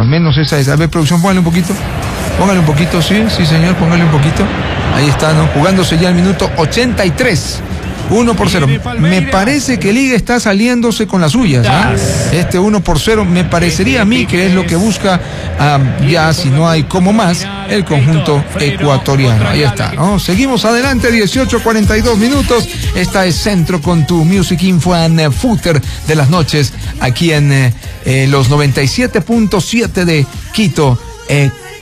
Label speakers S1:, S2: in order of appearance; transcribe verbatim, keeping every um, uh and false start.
S1: Al menos esa es. A ver, producción, póngale un poquito. Póngale un poquito, sí, sí señor, póngale un poquito. Ahí está, ¿no? Jugándose ya el minuto ochenta y tres. uno por cero. Me parece que Liga está saliéndose con las suyas, ¿ah? Este uno por cero me parecería a mí que es lo que busca, um, ya si no hay como más, el conjunto ecuatoriano. Ahí está, ¿no? Seguimos adelante, dieciocho cuarenta y dos minutos. Esta es Centro con tu Music Info and uh, Footer de las noches, aquí en eh, eh, los noventa y siete punto siete de Quito, Ecuador.